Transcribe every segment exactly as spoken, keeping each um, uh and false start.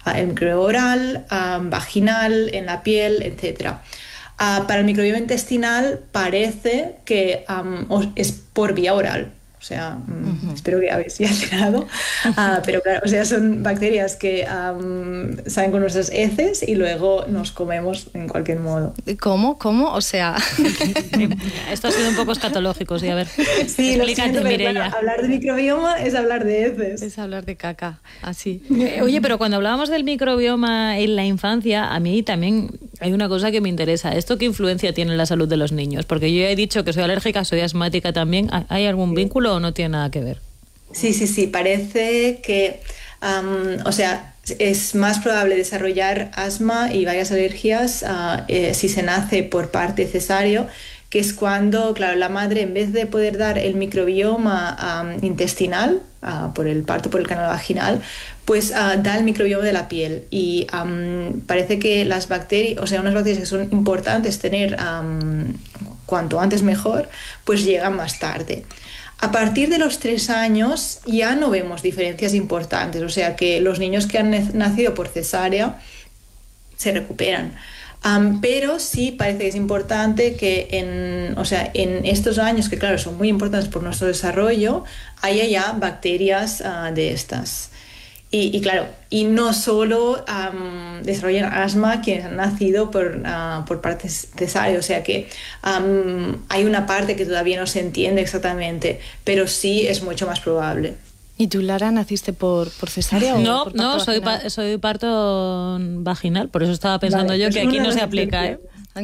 uh, el microbioma oral, um, vaginal, en la piel, etcétera. Uh, para el microbioma intestinal parece que um, es por vía oral. O sea, uh-huh. espero que habéis ya llegado. Uh, pero claro, o sea, son bacterias que um, salen con nuestras heces y luego nos comemos en cualquier modo. ¿Cómo? ¿Cómo? O sea... Esto ha sido un poco escatológico, sí, a ver. Sí, explícate, Mireia. Claro, hablar de microbioma es hablar de heces. Es hablar de caca, así. Eh, oye, pero cuando hablábamos del microbioma en la infancia, a mí también hay una cosa que me interesa. ¿Esto qué influencia tiene en la salud de los niños? Porque yo ya he dicho que soy alérgica, soy asmática también. ¿Hay algún vínculo o no tiene nada que ver? Sí, sí, sí. Parece que, um, o sea, es más probable desarrollar asma y varias alergias uh, eh, si se nace por parte cesárea, que es cuando, claro, la madre, en vez de poder dar el microbioma um, intestinal, uh, por el parto por el canal vaginal, pues uh, da el microbioma de la piel. Y um, parece que las bacterias, o sea, unas bacterias que son importantes tener um, cuanto antes mejor, pues llegan más tarde. A partir de los tres años ya no vemos diferencias importantes, o sea que los niños que han nacido por cesárea se recuperan. Um, pero sí parece que es importante que en, o sea, en estos años, que claro son muy importantes por nuestro desarrollo, haya ya bacterias uh, de estas. Y, y claro, y no solo um, desarrollan asma quienes han nacido por, uh, por parte cesárea, o sea que um, hay una parte que todavía no se entiende exactamente, pero sí es mucho más probable. ¿Y tú, Lara, naciste por, por cesárea o no, por parto No, soy, pa- soy parto vaginal, por eso estaba pensando vale, yo que aquí no se aplica, ¿eh?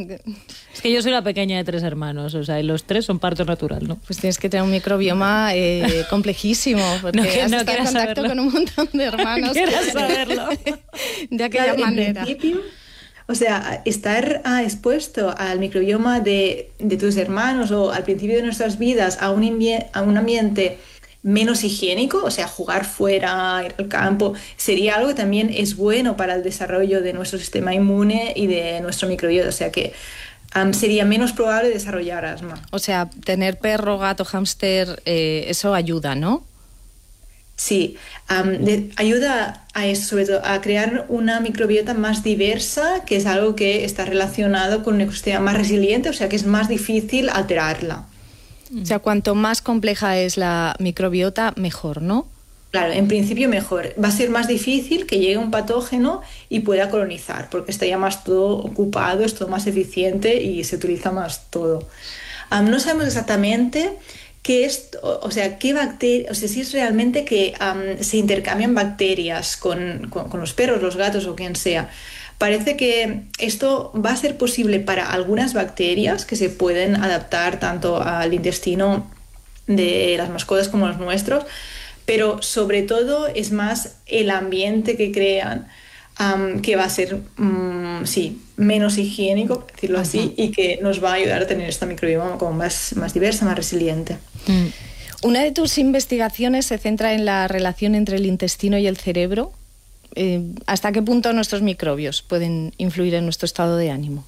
Es que yo soy la pequeña de tres hermanos, o sea, y los tres son parto natural, ¿no? Pues tienes que tener un microbioma eh, complejísimo, porque no, que, has no estado en contacto saberlo. con un montón de hermanos. No quieras saberlo. De aquella claro, manera. En principio, o sea, estar ah, expuesto al microbioma de, de tus hermanos o al principio de nuestras vidas a un, invie- a un ambiente menos higiénico, o sea, jugar fuera, ir al campo, sería algo que también es bueno para el desarrollo de nuestro sistema inmune y de nuestro microbioma, o sea que um, sería menos probable desarrollar asma. O sea, tener perro, gato, hámster, eh, eso ayuda, ¿no? Sí, um, de, ayuda a eso, sobre todo a crear una microbiota más diversa, que es algo que está relacionado con un ecosistema más resiliente, o sea que es más difícil alterarla. O sea, cuanto más compleja es la microbiota, mejor, ¿no? Claro, en principio mejor. Va a ser más difícil que llegue un patógeno y pueda colonizar, porque está ya más todo ocupado, es todo más eficiente y se utiliza más todo. Um, no sabemos exactamente qué es, o, o sea, qué bacterias, o sea, si es realmente que um, se intercambian bacterias con, con, con los perros, los gatos o quien sea. Parece que esto va a ser posible para algunas bacterias que se pueden adaptar tanto al intestino de las mascotas como los nuestros, pero sobre todo es más el ambiente que crean um, que va a ser um, sí, menos higiénico, por decirlo uh-huh. así, y que nos va a ayudar a tener esta microbioma como más, más diversa, más resiliente. Mm. Una de tus investigaciones se centra en la relación entre el intestino y el cerebro. Eh, ¿Hasta qué punto nuestros microbios pueden influir en nuestro estado de ánimo?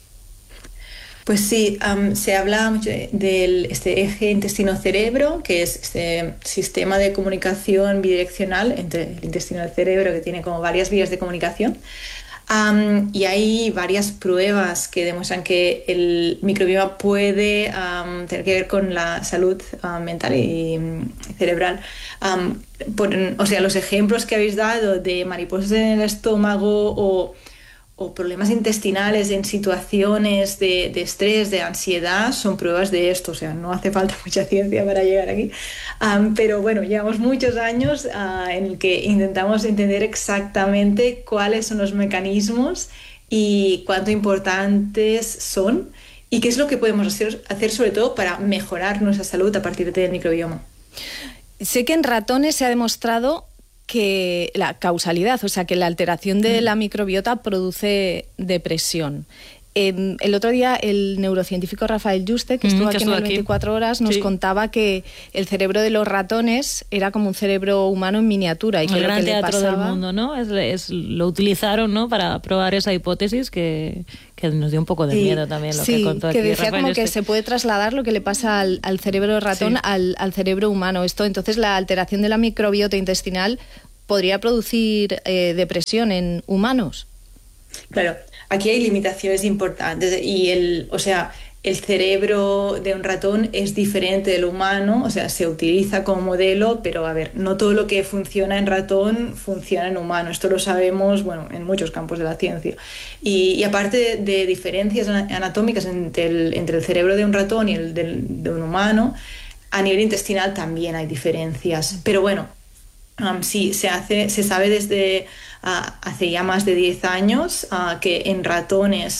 Pues sí, um, se habla mucho del este eje intestino-cerebro, que es este sistema de comunicación bidireccional entre el intestino y el cerebro, que tiene como varias vías de comunicación. Um, y hay varias pruebas que demuestran que el microbioma puede um, tener que ver con la salud um, mental y um, cerebral. Um, por, o sea, los ejemplos que habéis dado de mariposas en el estómago o, o problemas intestinales en situaciones de, de estrés, de ansiedad, son pruebas de esto. O sea, no hace falta mucha ciencia para llegar aquí. Um, pero bueno, llevamos muchos años uh, en el que intentamos entender exactamente cuáles son los mecanismos y cuánto importantes son y qué es lo que podemos hacer, hacer sobre todo para mejorar nuestra salud a partir del microbioma. Sé que en ratones se ha demostrado que la causalidad, o sea, que la alteración de la microbiota produce depresión. Eh, el otro día el neurocientífico Rafael Yuste, que estuvo mm, que aquí estuvo en el veinticuatro horas, nos sí. contaba que el cerebro de los ratones era como un cerebro humano en miniatura. Y que el lo gran que teatro le pasaba... del mundo, ¿no? Es, es, lo utilizaron, ¿no?, para probar esa hipótesis que, que nos dio un poco de sí. miedo también lo sí, que contó que aquí decía Rafael como Yuste. que se puede trasladar lo que le pasa al, al cerebro de ratón sí. al, al cerebro humano. Esto, entonces, la alteración de la microbiota intestinal podría producir eh, depresión en humanos. Claro, aquí hay limitaciones importantes y el, o sea, el cerebro de un ratón es diferente del humano, o sea, se utiliza como modelo, pero a ver, no todo lo que funciona en ratón funciona en humano. Esto lo sabemos, bueno, en muchos campos de la ciencia. Y, y aparte de, de diferencias anatómicas entre el, entre el cerebro de un ratón y el del, de un humano, a nivel intestinal también hay diferencias. Pero bueno, um, sí, se hace, se sabe desde uh, hace ya más de diez años uh, que en ratones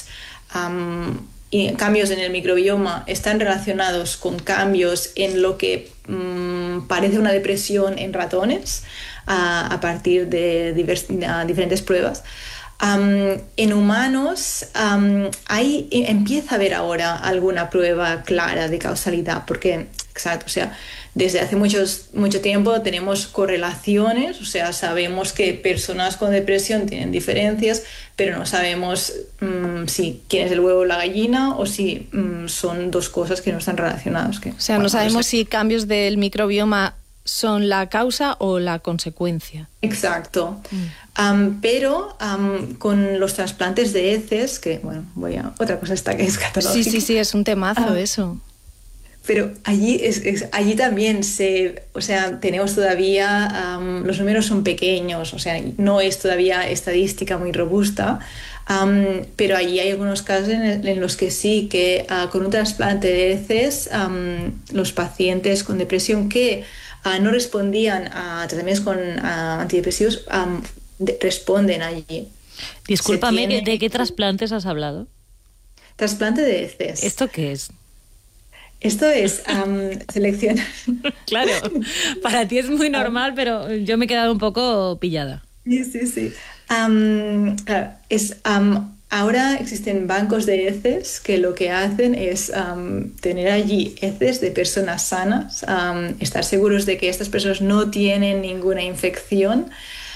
um, y cambios en el microbioma están relacionados con cambios en lo que mmm, parece una depresión en ratones uh, a partir de divers, uh, diferentes pruebas. Um, en humanos um, hay, empieza a haber ahora alguna prueba clara de causalidad, porque, exacto, o sea, desde hace muchos, mucho tiempo tenemos correlaciones, o sea, sabemos que personas con depresión tienen diferencias, pero no sabemos um, si quién es el huevo o la gallina o si um, son dos cosas que no están relacionadas. Que, o sea, bueno, no sabemos no sé. si cambios del microbioma son la causa o la consecuencia. Exacto. Mm. Um, pero um, con los trasplantes de heces, que bueno, voy a otra cosa esta que es escatológica. Sí, sí, sí, es un temazo uh, eso. Pero allí, es, es, allí también se, o sea, tenemos todavía, um, los números son pequeños, o sea, no es todavía estadística muy robusta, um, pero allí hay algunos casos en, en los que sí, que uh, con un trasplante de heces, um, los pacientes con depresión que uh, no respondían a tratamientos con uh, antidepresivos, um, de, responden allí. Discúlpame, tiene... ¿de qué trasplantes has hablado? Trasplante de heces. ¿Esto qué es? Esto es um, selección. Claro, para ti es muy normal, pero yo me he quedado un poco pillada. Sí, sí, sí. Um, claro, es, um, ahora existen bancos de heces que lo que hacen es um, tener allí heces de personas sanas, um, estar seguros de que estas personas no tienen ninguna infección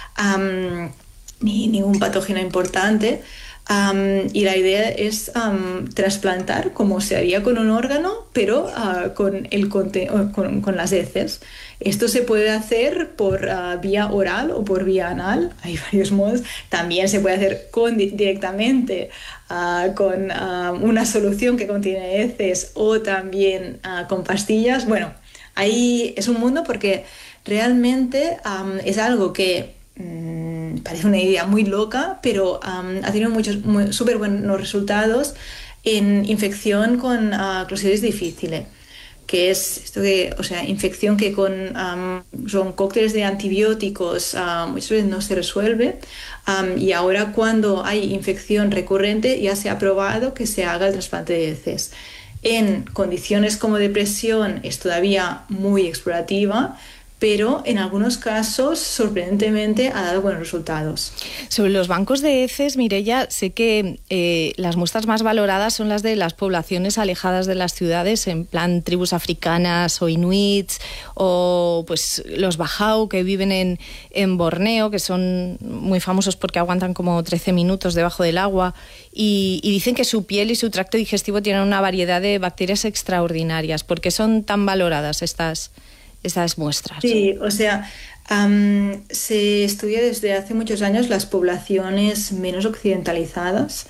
um, ni ningún patógeno importante. Um, y la idea es um, trasplantar como se haría con un órgano, pero uh, con, el conte- con, con las heces. Esto se puede hacer por uh, vía oral o por vía anal, hay varios modos. También se puede hacer con, directamente uh, con uh, una solución que contiene heces o también uh, con pastillas. Bueno, ahí es un mundo porque realmente um, es algo que parece una idea muy loca, pero um, ha tenido muchos súper buenos resultados en infección con uh, clostridios difficile, que es esto que, o sea, infección que con um, son cócteles de antibióticos uh, muchas veces no se resuelve, um, y ahora cuando hay infección recurrente ya se ha probado que se haga el trasplante de heces. En condiciones como depresión es todavía muy explorativa, pero en algunos casos, sorprendentemente, ha dado buenos resultados. Sobre los bancos de heces, Mireia, sé que eh, las muestras más valoradas son las de las poblaciones alejadas de las ciudades, en plan tribus africanas o inuits, o pues los bajau que viven en, en Borneo, que son muy famosos porque aguantan como trece minutos debajo del agua, y, y dicen que su piel y su tracto digestivo tienen una variedad de bacterias extraordinarias. ¿Por qué son tan valoradas estas estas muestras? Sí, o sea, um, se estudia desde hace muchos años las poblaciones menos occidentalizadas,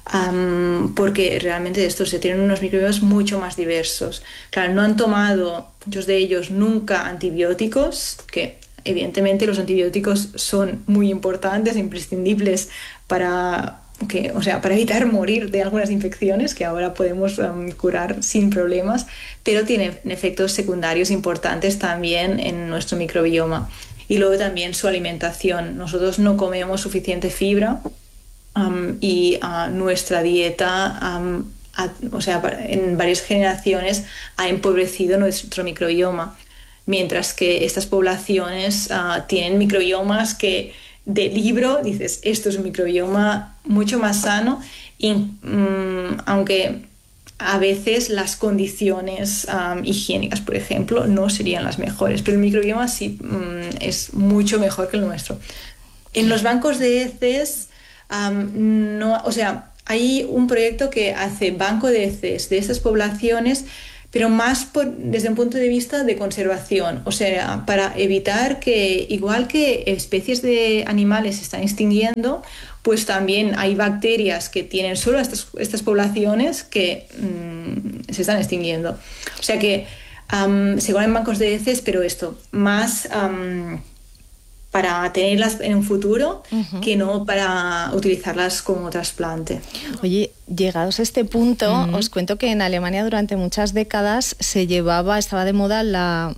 um, porque realmente estos se tienen unos microbiomas mucho más diversos. Claro, no han tomado muchos de ellos nunca antibióticos, que evidentemente los antibióticos son muy importantes, imprescindibles para... Que, o sea, para evitar morir de algunas infecciones que ahora podemos um, curar sin problemas, pero tienen efectos secundarios importantes también en nuestro microbioma. Y luego también su alimentación. Nosotros no comemos suficiente fibra um, y uh, nuestra dieta, um, ha, o sea, en varias generaciones ha empobrecido nuestro microbioma, mientras que estas poblaciones uh, tienen microbiomas que de libro dices, esto es un microbioma mucho más sano, y um, aunque a veces las condiciones um, higiénicas, por ejemplo, no serían las mejores, pero el microbioma sí um, es mucho mejor que el nuestro. En los bancos de heces, um, no, o sea, hay un proyecto que hace banco de heces de estas poblaciones, pero más por, desde un punto de vista de conservación, o sea, para evitar que, igual que especies de animales se están extinguiendo, pues también hay bacterias que tienen solo estas, estas poblaciones que mmm, se están extinguiendo. O sea que um, se guardan bancos de heces, pero esto, más um, para tenerlas en un futuro uh-huh. que no para utilizarlas como trasplante. Oye, llegados a este punto, uh-huh. os cuento que en Alemania durante muchas décadas se llevaba, estaba de moda la,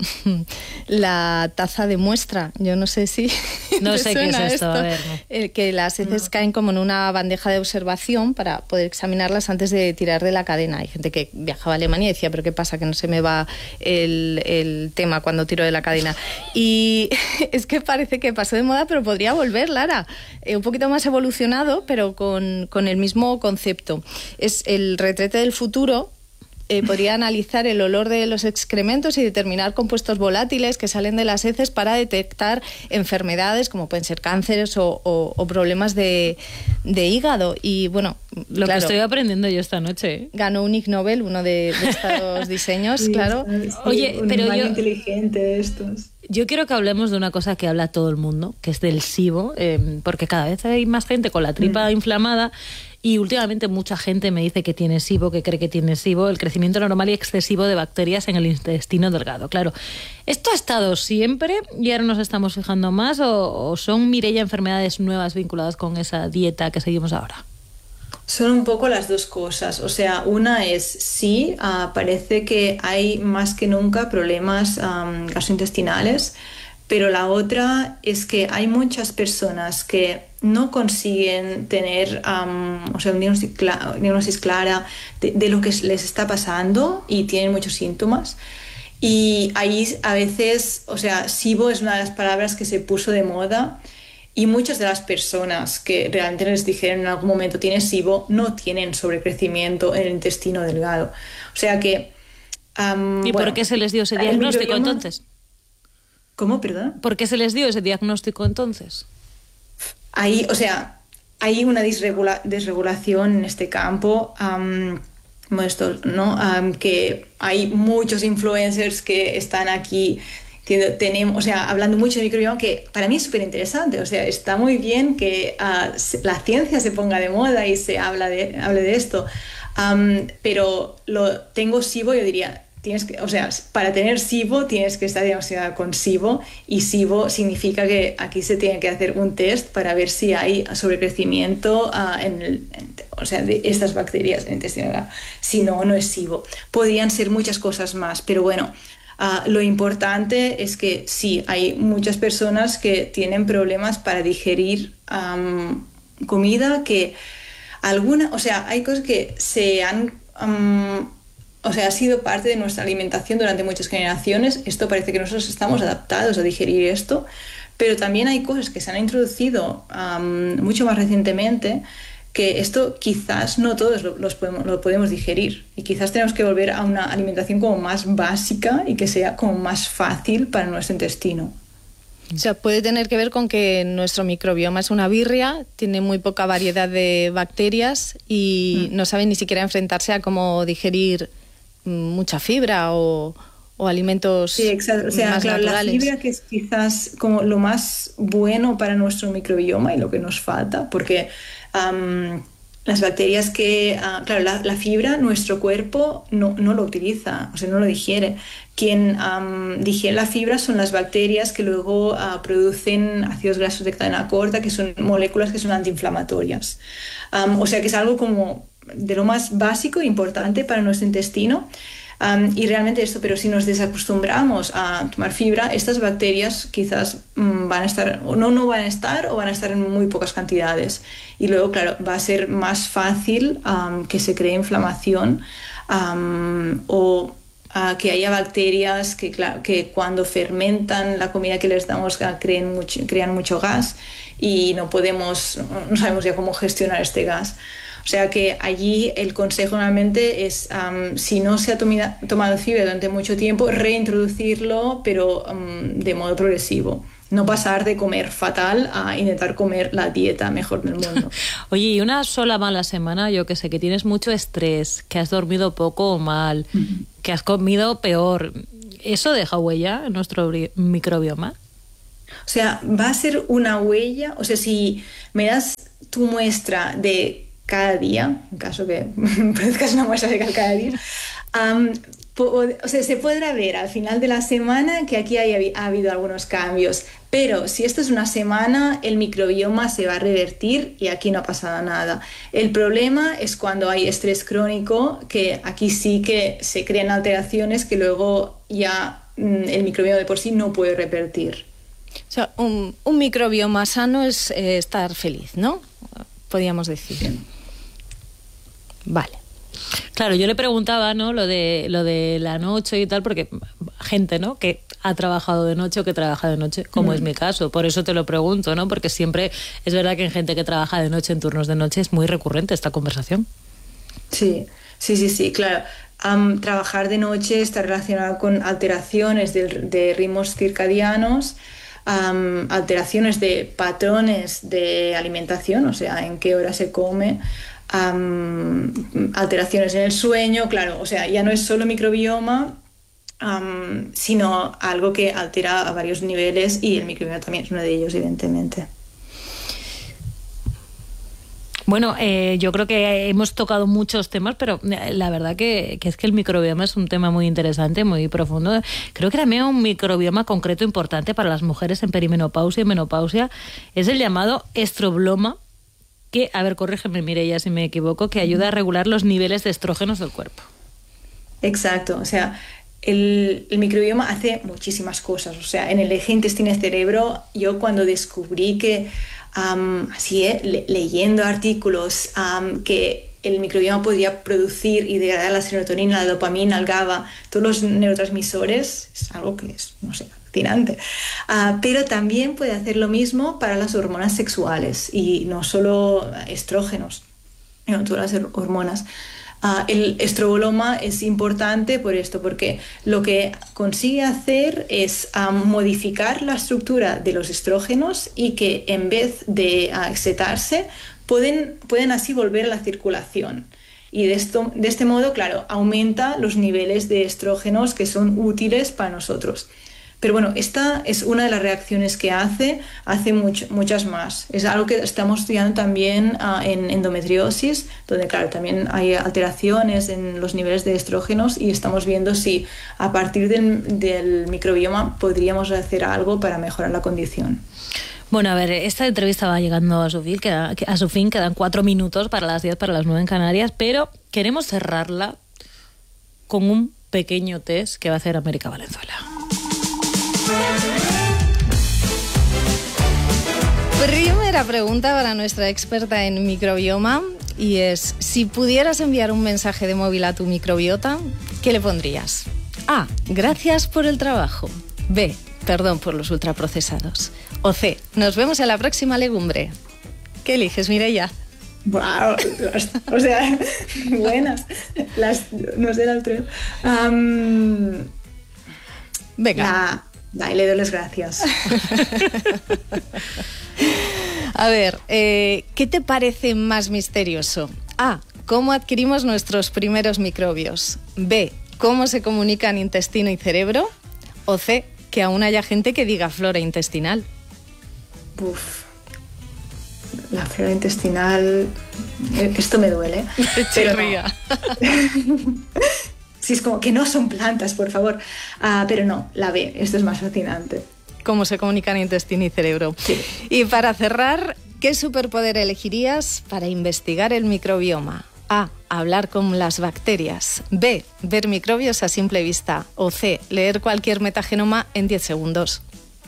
la taza de muestra. Yo no sé si no sé qué es esto, esto. A ver, no. El que las heces no. caen como en una bandeja de observación para poder examinarlas antes de tirar de la cadena. Hay gente que viajaba a Alemania y decía, pero ¿qué pasa? Que no se me va el, el tema cuando tiro de la cadena. Y es que parece que pasó de moda, pero podría volver, Lara. Eh, un poquito más evolucionado, pero con, con el mismo concepto. Es el retrete del futuro. Eh, podría analizar el olor de los excrementos y determinar compuestos volátiles que salen de las heces para detectar enfermedades como pueden ser cánceres o, o, o problemas de, de hígado. Y bueno, lo claro, que estoy aprendiendo yo esta noche. ¿eh? Ganó un Ig Nobel, uno de, de estos diseños, sí, claro. Sí, Oye, un pero yo inteligente de estos. Yo quiero que hablemos de una cosa que habla todo el mundo, que es del SIBO, eh, porque cada vez hay más gente con la tripa mm. inflamada. Y últimamente mucha gente me dice que tiene SIBO, que cree que tiene SIBO, el crecimiento normal y excesivo de bacterias en el intestino delgado. Claro, ¿esto ha estado siempre y ahora nos estamos fijando más o, o son, Mireia, enfermedades nuevas vinculadas con esa dieta que seguimos ahora? Son un poco las dos cosas. O sea, una es sí, uh, parece que hay más que nunca problemas um, gastrointestinales, pero la otra es que hay muchas personas que no consiguen tener um, o sea, un diagnóstico, clara, diagnóstico clara de, de lo que les está pasando y tienen muchos síntomas. Y ahí a veces, o sea, SIBO es una de las palabras que se puso de moda y muchas de las personas que realmente les dijeron en algún momento tienes SIBO no tienen sobrecrecimiento en el intestino delgado. O sea que... Um, ¿Y bueno, por qué se les dio ese diagnóstico entonces? ¿Cómo, perdón? ¿Por qué se les dio ese diagnóstico entonces? Hay, o sea, hay una desregula- desregulación en este campo, um, esto, ¿no? Um, que hay muchos influencers que están aquí que tenemos, o sea, hablando mucho de microbioma, que para mí es súper interesante. O sea, está muy bien que uh, la ciencia se ponga de moda y se habla de, hable de esto, um, pero lo tengo SIBO, yo diría... Tienes que, o sea, para tener SIBO tienes que estar diagnosticada con SIBO y SIBO significa que aquí se tiene que hacer un test para ver si hay sobrecrecimiento uh, en el, en, o sea, de estas bacterias en el intestino. Si no, no es SIBO. Podrían ser muchas cosas más, pero bueno, uh, lo importante es que sí, hay muchas personas que tienen problemas para digerir um, comida que alguna, o sea, hay cosas que se han... Um, O sea, ha sido parte de nuestra alimentación durante muchas generaciones. Esto parece que nosotros estamos adaptados a digerir esto, pero también hay cosas que se han introducido um, mucho más recientemente que esto quizás no todos lo, los podemos, lo podemos digerir y quizás tenemos que volver a una alimentación como más básica y que sea como más fácil para nuestro intestino. O sea, puede tener que ver con que nuestro microbioma es una birria, tiene muy poca variedad de bacterias y mm. no sabe ni siquiera enfrentarse a cómo digerir mucha fibra o, o alimentos sí, exacto. O sea, más claro, naturales. La fibra que es quizás como lo más bueno para nuestro microbioma y lo que nos falta, porque um, las bacterias que... Uh, claro, la, la fibra nuestro cuerpo no, no lo utiliza, o sea, no lo digiere. Quien um, digiere la fibra son las bacterias que luego uh, producen ácidos grasos de cadena corta, que son moléculas que son antiinflamatorias. Um, o sea, que es algo como... de lo más básico e importante para nuestro intestino um, y realmente esto, pero si nos desacostumbramos a tomar fibra, estas bacterias quizás um, van a estar o no, no van a estar o van a estar en muy pocas cantidades y luego claro, va a ser más fácil um, que se cree inflamación um, o uh, que haya bacterias que, claro, que cuando fermentan la comida que les damos crean mucho, crean mucho gas y no podemos, no sabemos ya cómo gestionar este gas. O sea que allí el consejo normalmente es, um, si no se ha tomida, tomado fibra durante mucho tiempo, reintroducirlo, pero um, de modo progresivo. no pasar de comer fatal a intentar comer la dieta mejor del mundo. Oye, y una sola mala semana, yo que sé, que tienes mucho estrés, que has dormido poco o mal, uh-huh. que has comido peor, ¿eso deja huella en nuestro microbioma? O sea, va a ser una huella, o sea, si me das tu muestra de cada día, en caso que produzcas una muestra de cada día, um, o sea, se podrá ver al final de la semana que aquí hay, ha habido algunos cambios, pero si esto es una semana, el microbioma se va a revertir y aquí no ha pasado nada. El problema es cuando hay estrés crónico, que aquí sí que se crean alteraciones que luego ya mm, el microbioma de por sí no puede revertir. O sea, un, un microbioma sano es eh, estar feliz, ¿no? Podríamos decir. Sí. Vale. Claro, yo le preguntaba, ¿no? Lo de lo de la noche y tal, porque gente, ¿no? Que ha trabajado de noche o que trabaja de noche, como mm. es mi caso. Por eso te lo pregunto, ¿no? Porque siempre es verdad que en gente que trabaja de noche, en turnos de noche, es muy recurrente esta conversación. Sí, sí, sí, sí, claro. Um, trabajar de noche está relacionado con alteraciones de, de ritmos circadianos, Um, alteraciones de patrones de alimentación, o sea, en qué hora se come, um, alteraciones en el sueño, claro, o sea, ya no es solo microbioma, um, sino algo que altera a varios niveles y el microbioma también es uno de ellos, evidentemente. Bueno, eh, yo creo que hemos tocado muchos temas, pero la verdad que, que es que el microbioma es un tema muy interesante, muy profundo. Creo que también un microbioma concreto importante para las mujeres en perimenopausia y menopausia es el llamado estrobloma, que, a ver, corrígeme Mireia si me equivoco, que ayuda a regular los niveles de estrógenos del cuerpo. Exacto, o sea, el, el microbioma hace muchísimas cosas. O sea, en el eje intestino-cerebro, yo cuando descubrí que Um, así, ¿eh? Le- leyendo artículos um, que el microbioma podía producir y degradar la serotonina, la dopamina, el GABA, todos los neurotransmisores, es algo que es, no sé, fascinante. Uh, pero también puede hacer lo mismo para las hormonas sexuales y no solo estrógenos, sino todas las hormonas. Uh, el estroboloma es importante por esto, porque lo que consigue hacer es um, modificar la estructura de los estrógenos y que en vez de uh, excitarse, pueden, pueden así volver a la circulación. Y de, esto, de este modo, claro, aumenta los niveles de estrógenos que son útiles para nosotros. Pero bueno, esta es una de las reacciones que hace, hace mucho, muchas más. Es algo que estamos estudiando también uh, en endometriosis, donde claro, también hay alteraciones en los niveles de estrógenos y estamos viendo si a partir del, del microbioma podríamos hacer algo para mejorar la condición. Bueno, a ver, esta entrevista va llegando a su fin, queda, a su fin, quedan cuatro minutos para las diez, para las nueve en Canarias, pero queremos cerrarla con un pequeño test que va a hacer América Valenzuela. Primera pregunta para nuestra experta en microbioma y es, si pudieras enviar un mensaje de móvil a tu microbiota, ¿qué le pondrías? A. Gracias por el trabajo. B. Perdón por los ultraprocesados. O C. Nos vemos en la próxima legumbre. ¿Qué eliges, Mireia? Wow, o sea, buenas. Las, no sé las tres. Um, Venga. La, la, le doy las gracias. A ver, eh, ¿qué te parece más misterioso? A. ¿Cómo adquirimos nuestros primeros microbios? B. ¿Cómo se comunican intestino y cerebro? O C. Que aún haya gente que diga flora intestinal. Uf. La flora intestinal... Esto me duele. Pero no. Sí, es como que no son plantas, por favor. Uh, pero no, la B. Esto es más fascinante. Cómo se comunican intestino y cerebro. Sí. Y para cerrar, ¿qué superpoder elegirías para investigar el microbioma? A. Hablar con las bacterias. B. Ver microbios a simple vista. O C. Leer cualquier metagenoma en diez segundos.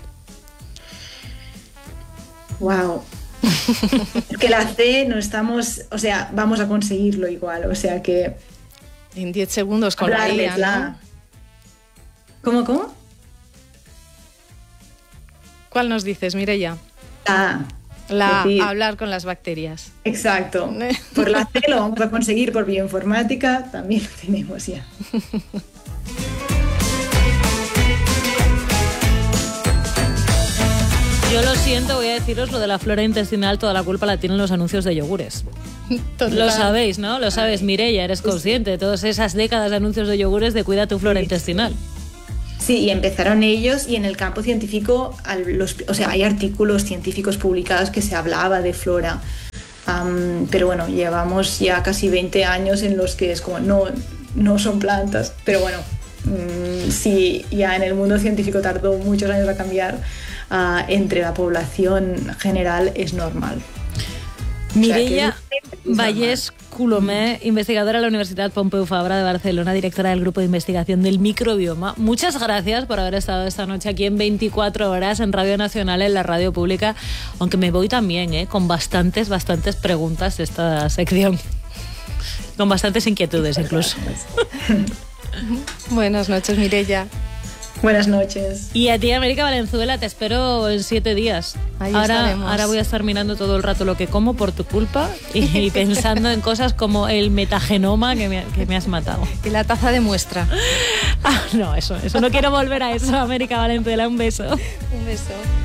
Wow. Que la C no estamos... O sea, vamos a conseguirlo igual. O sea que... En diez segundos con la I A, ¿no? ¿Cómo, cómo? ¿Cuál nos dices, Mireia? La La decir, hablar con las bacterias. Exacto. Por la C lo vamos a conseguir, por bioinformática también lo tenemos ya. Yo lo siento, voy a deciros lo de la flora intestinal, toda la culpa la tienen los anuncios de yogures. Total. Lo sabéis, ¿no? Lo sabes, Mireia, eres consciente de todas esas décadas de anuncios de yogures de cuida tu flora sí. intestinal. Sí, y empezaron ellos y en el campo científico, los, o sea, hay artículos científicos publicados que se hablaba de flora, um, pero bueno, llevamos ya casi veinte años en los que es como, no, no son plantas, pero bueno, um, sí, ya en el mundo científico tardó muchos años a cambiar, uh, entre la población general es normal. Mireia Vallès Colomé, investigadora de la Universidad Pompeu Fabra de Barcelona, directora del Grupo de Investigación del Microbioma. Muchas gracias por haber estado esta noche aquí en veinticuatro horas en Radio Nacional, en la radio pública, aunque me voy también ¿eh? con bastantes, bastantes preguntas de esta sección, con bastantes inquietudes incluso. Buenas noches, Mireia. Buenas noches. Y a ti, América Valenzuela, te espero en siete días. Ahí ahora, estaremos. ahora voy a estar mirando todo el rato lo que como por tu culpa y, y pensando en cosas como el metagenoma que me, que me has matado. Y la taza de muestra. Ah, no, eso, eso no quiero volver a eso, América Valenzuela. Un beso. Un beso.